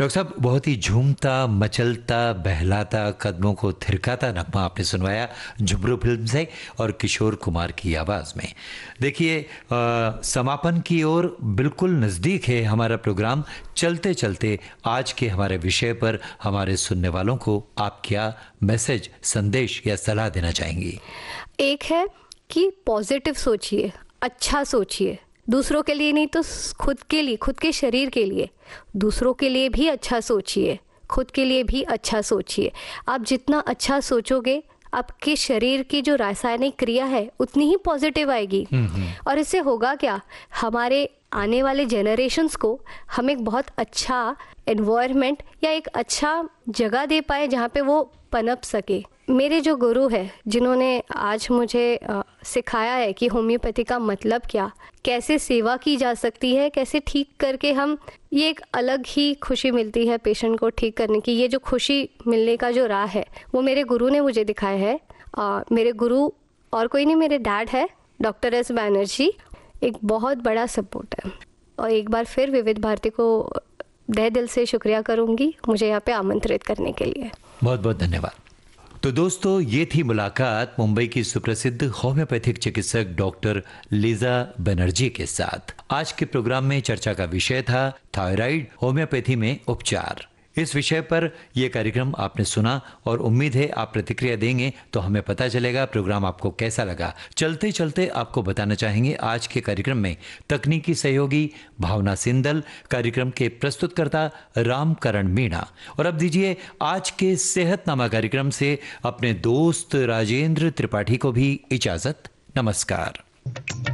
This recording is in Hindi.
डॉक्टर साहब, बहुत ही झूमता, मचलता, बहलाता, कदमों को थिरकाता नगमा आपने सुनवाया झुमरू फिल्म से और किशोर कुमार की आवाज़ में। देखिए, समापन की ओर बिल्कुल नज़दीक है हमारा प्रोग्राम। चलते चलते आज के हमारे विषय पर हमारे सुनने वालों को आप क्या मैसेज, संदेश या सलाह देना चाहेंगी? एक है कि पॉजिटिव सोचिए, अच्छा सोचिए, दूसरों के लिए नहीं तो खुद के लिए, खुद के शरीर के लिए। दूसरों के लिए भी अच्छा सोचिए, खुद के लिए भी अच्छा सोचिए। आप जितना अच्छा सोचोगे, आपके शरीर की जो रासायनिक क्रिया है उतनी ही पॉजिटिव आएगी। और इससे होगा क्या, हमारे आने वाले जनरेशन्स को हम एक बहुत अच्छा एनवायरनमेंट या एक अच्छा जगह दे पाए जहाँ पे वो पनप सके। मेरे जो गुरु है, जिन्होंने आज मुझे सिखाया है कि होम्योपैथी का मतलब क्या, कैसे सेवा की जा सकती है, कैसे ठीक करके हम, ये एक अलग ही खुशी मिलती है पेशेंट को ठीक करने की। ये जो खुशी मिलने का जो राह है वो मेरे गुरु ने मुझे दिखाया है। मेरे गुरु और कोई नहीं, मेरे डैड है, डॉक्टर एस बैनर्जी, एक बहुत बड़ा सपोर्ट है। और एक बार फिर विविध भारती को तहे दिल से शुक्रिया करूंगी मुझे यहाँ पे आमंत्रित करने के लिए। बहुत बहुत धन्यवाद। तो दोस्तों, ये थी मुलाकात मुंबई की सुप्रसिद्ध होम्योपैथिक चिकित्सक डॉक्टर लीजा बनर्जी के साथ। आज के प्रोग्राम में चर्चा का विषय था थायराइड, होम्योपैथी में उपचार। इस विषय पर यह कार्यक्रम आपने सुना और उम्मीद है आप प्रतिक्रिया देंगे तो हमें पता चलेगा प्रोग्राम आपको कैसा लगा। चलते चलते आपको बताना चाहेंगे आज के कार्यक्रम में तकनीकी सहयोगी भावना सिंदल, कार्यक्रम के प्रस्तुतकर्ता रामकरण मीणा। और अब दीजिए आज के सेहतनामा कार्यक्रम से अपने दोस्त राजेंद्र त्रिपाठी को भी इजाजत। नमस्कार।